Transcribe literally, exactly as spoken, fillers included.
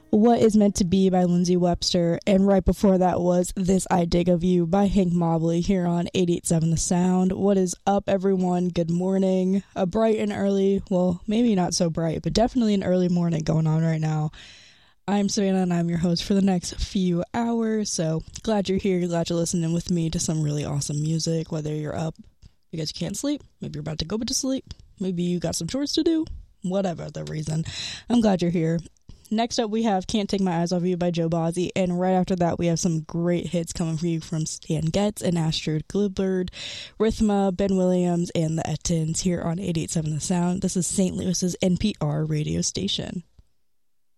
What Is Meant to Be by Lindsay Webster, and right before that was This I Dig of You by Hank Mobley here on eighty-eight point seven The Sound. What is up, everyone? Good morning. A bright and early, well, maybe not so bright, but definitely an early morning going on right now. I'm Savannah, and I'm your host for the next few hours, so glad you're here, glad you're listening with me to some really awesome music, whether you're up because you can't sleep, maybe you're about to go to sleep, maybe you got some chores to do, whatever the reason. I'm glad you're here. Next up, we have Can't Take My Eyes Off You by Joe Bozzi, and right after that, we have some great hits coming for you from Stan Getz and Astrid Gilbert, Rhythma, Ben Williams, and the Ettins here on eighty-eight point seven The Sound. This is Saint Louis's N P R radio station.